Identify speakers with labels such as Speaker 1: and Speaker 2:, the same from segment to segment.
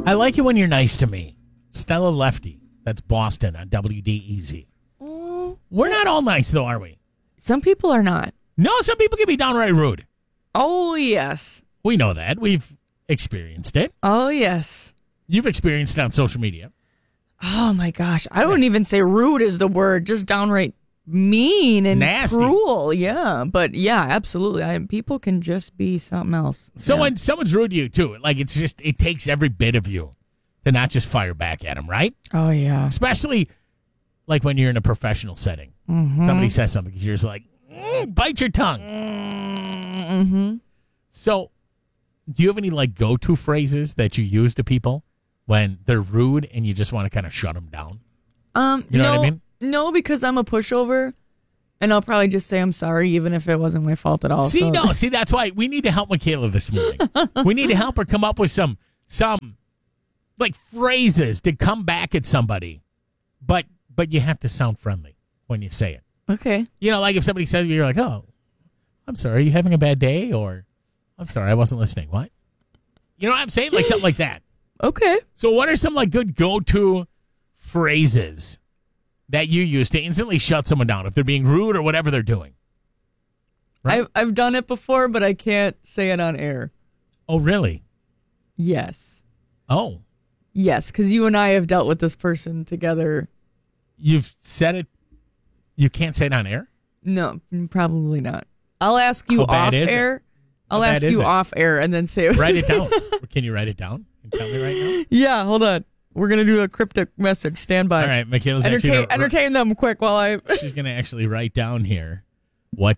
Speaker 1: I like it when you're nice to me. Stella Lefty. That's Boston on WDEZ. We're not all nice, though, are we?
Speaker 2: Some people are not.
Speaker 1: No, some people can be downright rude.
Speaker 2: Oh, yes.
Speaker 1: We know that. We've experienced it.
Speaker 2: Oh, yes.
Speaker 1: You've experienced it on social media.
Speaker 2: Oh, my gosh. I wouldn't even say rude is the word. Just downright mean and
Speaker 1: nasty.
Speaker 2: Cruel. Yeah. But, yeah, absolutely. People can just be something else.
Speaker 1: So when someone's rude to you, too, like it's just, it takes every bit of you to not just fire back at them, right?
Speaker 2: Oh, yeah.
Speaker 1: Especially like when you're in a professional setting. Mm-hmm. Somebody says something, you're just like, bite your tongue.
Speaker 2: Mm-hmm.
Speaker 1: So do you have any like go-to phrases that you use to people when they're rude and you just want to kind of shut them down? You know what I mean?
Speaker 2: No, because I'm a pushover, and I'll probably just say I'm sorry, even if it wasn't my fault at all.
Speaker 1: See, that's why we need to help Michaela this morning. We need to help her come up with some like phrases to come back at somebody, but you have to sound friendly when you say it.
Speaker 2: Okay.
Speaker 1: You know, like if somebody says, you're like, oh, I'm sorry, are you having a bad day? Or, I'm sorry, I wasn't listening. What? You know what I'm saying? Like something like that.
Speaker 2: Okay.
Speaker 1: So what are some like good go-to phrases that you use to instantly shut someone down if they're being rude or whatever they're doing? Right?
Speaker 2: I've done it before, but I can't say it on air.
Speaker 1: Oh, really?
Speaker 2: Yes.
Speaker 1: Oh.
Speaker 2: Yes, because you and I have dealt with this person together.
Speaker 1: You've said it. You can't say it on air?
Speaker 2: No, probably not. I'll ask you off air. I'll ask you off air and then say it.
Speaker 1: Write it down. Can you write it down and tell me right now?
Speaker 2: Yeah, hold on. We're going to do a cryptic message. Stand by.
Speaker 1: All right, Michaela's
Speaker 2: entertain them quick while I...
Speaker 1: She's going to actually write down here what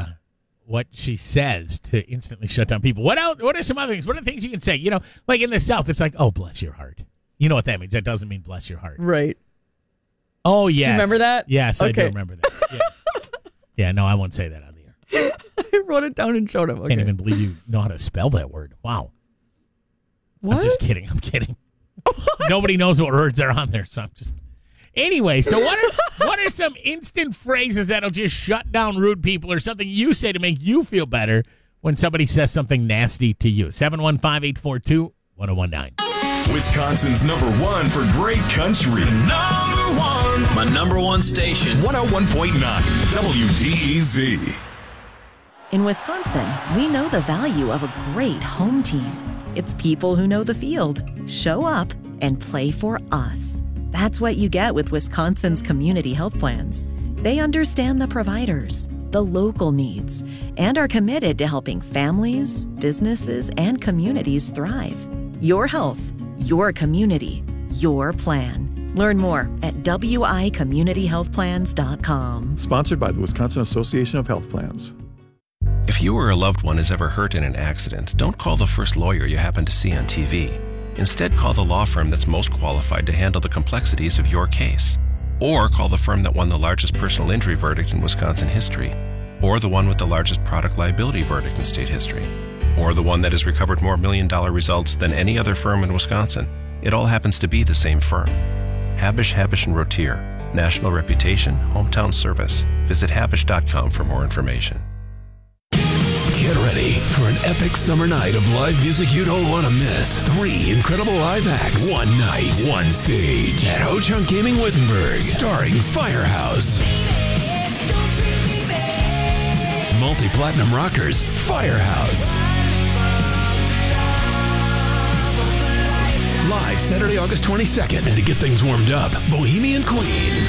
Speaker 1: she says to instantly shut down people. What are some other things? What are the things you can say? You know, like in the South, it's like, oh, bless your heart. You know what that means. That doesn't mean bless your heart.
Speaker 2: Right.
Speaker 1: Oh, yes.
Speaker 2: Do you remember that?
Speaker 1: Yes, okay. I do remember that. Yes. Yeah, no, I won't say that on the air.
Speaker 2: I wrote it down and showed him. Okay.
Speaker 1: Can't even believe you know how to spell that word. Wow.
Speaker 2: What?
Speaker 1: I'm just kidding. I'm kidding. Nobody knows what words are on there, so I'm just... Anyway, so what are some instant phrases that'll just shut down rude people or something you say to make you feel better when somebody says something nasty to you? 715-842-1019.
Speaker 3: Wisconsin's number one for great country. Number one.
Speaker 4: My number one station.
Speaker 3: 101.9 WDEZ.
Speaker 5: In Wisconsin, we know the value of a great home team. It's people who know the field, show up, and play for us. That's what you get with Wisconsin's community health plans. They understand the providers, the local needs, and are committed to helping families, businesses, and communities thrive. Your health, your community, your plan. Learn more at wicommunityhealthplans.com.
Speaker 6: Sponsored by the Wisconsin Association of Health Plans.
Speaker 7: If you or a loved one is ever hurt in an accident, don't call the first lawyer you happen to see on TV. Instead, call the law firm that's most qualified to handle the complexities of your case. Or call the firm that won the largest personal injury verdict in Wisconsin history. Or the one with the largest product liability verdict in state history. Or the one that has recovered more million-dollar results than any other firm in Wisconsin. It all happens to be the same firm. Habush, Habush & Rotier. National reputation, hometown service. Visit Habush.com for more information.
Speaker 8: Get ready for an epic summer night of live music you don't want to miss. 3 incredible live acts, one night, one stage at Ho-Chunk Gaming Wittenberg, starring Firehouse. Multi-platinum rockers, Firehouse. Live Saturday, August 22nd. And to get things warmed up, Bohemian Queen.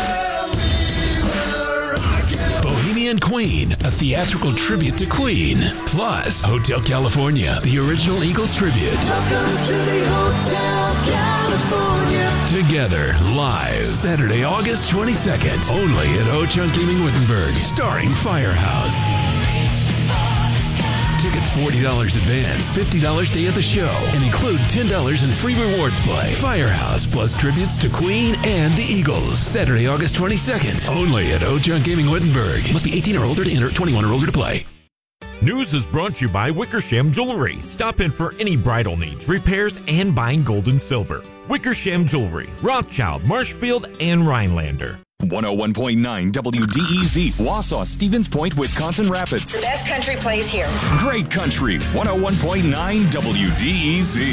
Speaker 8: Bohemian Queen, a theatrical tribute to Queen. Plus, Hotel California, the original Eagles tribute. Welcome to the Hotel California. Together, live, Saturday, August 22nd. Only at Ho-Chunk Gaming Wittenberg, starring Firehouse. Tickets $40 advance, $50 day of the show, and include $10 in free rewards play. Firehouse plus tributes to Queen and the Eagles. Saturday, August 22nd. Only at Ho-Chunk Gaming Wittenberg. Must be 18 or older to enter, 21 or older to play.
Speaker 9: News is brought to you by Wickersham Jewelry. Stop in for any bridal needs, repairs, and buying gold and silver. Wickersham Jewelry, Rothschild, Marshfield, and Rhinelander.
Speaker 3: 101.9 WDEZ, Wausau, Stevens Point, Wisconsin Rapids.
Speaker 10: The best country plays here.
Speaker 3: Great country, 101.9 WDEZ.